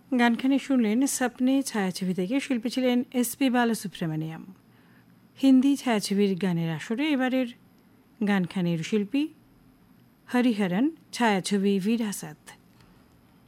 গানখানি শুনলেন স্বপ্নে ছায়াছবি থেকে। শিল্পী ছিলেন SP বালাসুব্রমণিয়াম। হিন্দি ছায়াছবির গানের আসরে এবারের গানখানির শিল্পী হরিহরন, ছায়াছবি বিরাসত।